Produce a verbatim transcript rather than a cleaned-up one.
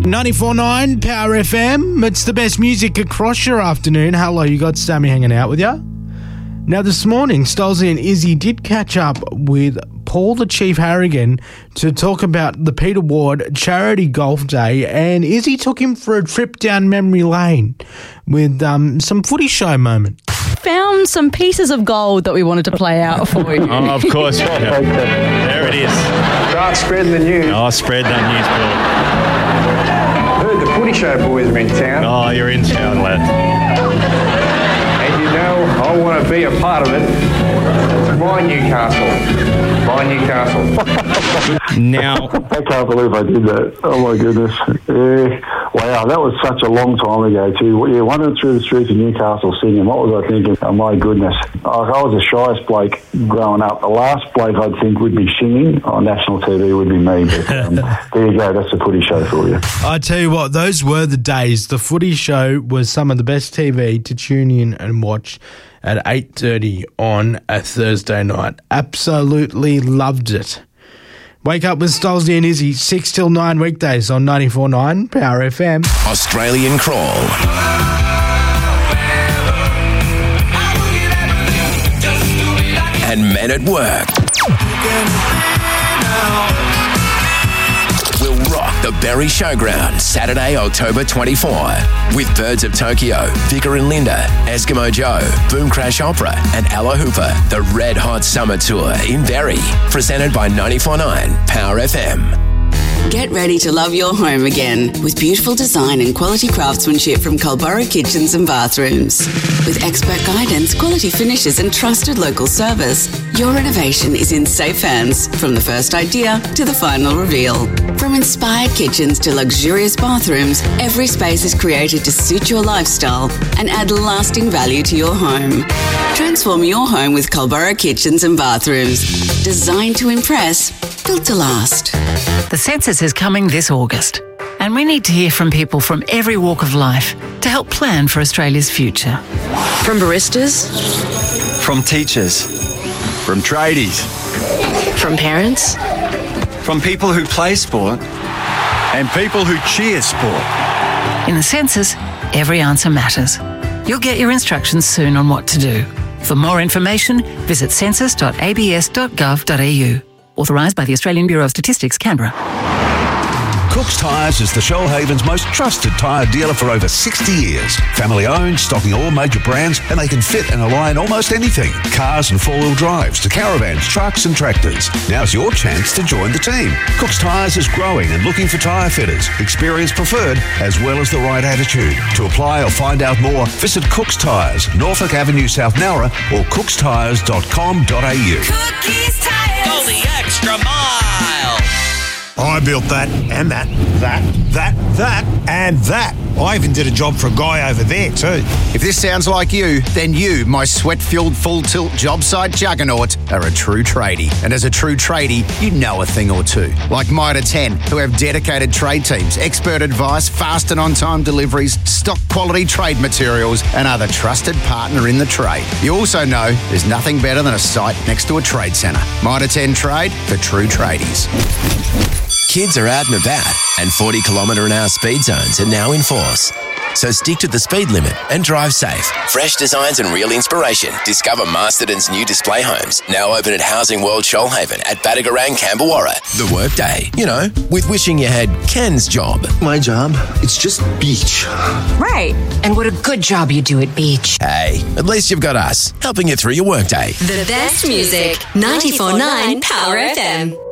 ninety-four point nine Power F M. It's the best music across your afternoon. Hello, you got Sammy hanging out with you. Now, this morning, Stolzy and Izzy did catch up with Paul the Chief Harrigan to talk about the Peter Ward Charity Golf Day, and Izzy took him for a trip down memory lane with um, some footy show moment. Found some pieces of gold that we wanted to play out for you. Oh, of course. Yeah. There it is. Start spreading the news. Oh, spread that news, Paul. Heard the footy show boys are in town. Oh, you're in town, lad. And you know, I want to be a part of it. My Newcastle. My Newcastle. Now, I can't believe I did that. Oh my goodness. Yeah. Wow, that was such a long time ago too. Yeah, wandering through the streets of Newcastle singing. What was I thinking? Oh my goodness. I, I was the shyest bloke growing up. The last bloke I'd think would be singing on national T V would be me. But um, there you go. That's the footy show for you. I tell you what, those were the days. The footy show was some of the best T V to tune in and watch at eight thirty on a Thursday night. Absolutely loved it. Wake up with Stolzy and Izzy, six till nine weekdays on ninety-four point nine Power F M. Australian Crawl. And Men at Work. We'll rock the Berry Showground Saturday, October twenty-fourth with Birds of Tokyo, Vicar and Linda, Eskimo Joe, Boom Crash Opera and Ella Hooper. The Red Hot Summer Tour in Berry. Presented by ninety-four point nine Power F M. Get ready to love your home again with beautiful design and quality craftsmanship from Culburra Kitchens and Bathrooms. With expert guidance, quality finishes and trusted local service, your renovation is in safe hands from the first idea to the final reveal. From inspired kitchens to luxurious bathrooms, every space is created to suit your lifestyle and add lasting value to your home. Transform your home with Culburra Kitchens and Bathrooms. Designed to impress, built to last. The census is coming this August, and we need to hear from people from every walk of life to help plan for Australia's future. From baristas, from teachers, from tradies, from parents, from people who play sport, and people who cheer sport. In the census, every answer matters. You'll get your instructions soon on what to do. For more information, visit census dot a b s dot gov dot a u. Authorised by the Australian Bureau of Statistics, Canberra. Cook's Tyres is the Shoalhaven's most trusted tyre dealer for over sixty years. Family owned, stocking all major brands, and they can fit and align almost anything. Cars and four-wheel drives to caravans, trucks and tractors. Now's your chance to join the team. Cook's Tyres is growing and looking for tyre fitters, experience preferred, as well as the right attitude. To apply or find out more, visit Cook's Tyres, Norfolk Avenue, South Nowra, or cooks tyres dot com dot a u. Cookies Tyres. Go the extra mile. I built that, and that, that, that, that, and that. I even did a job for a guy over there too. If this sounds like you, then you, my sweat-filled full-tilt job site juggernaut, are a true tradie. And as a true tradie, you know a thing or two. Like Mitre ten, who have dedicated trade teams, expert advice, fast and on-time deliveries, stock quality trade materials, and are the trusted partner in the trade. You also know there's nothing better than a site next to a trade centre. Mitre ten Trade for true tradies. Kids are out and about, and forty kilometre an hour speed zones are now in force. So stick to the speed limit and drive safe. Fresh designs and real inspiration. Discover Masterton's new display homes, now open at Housing World Shoalhaven at Batagarang, Camberwarra. The workday, you know, with wishing you had Ken's job. My job? It's just beach. Right. And what a good job you do at beach. Hey, at least you've got us, helping you through your workday. The best music, ninety-four point nine Power F M.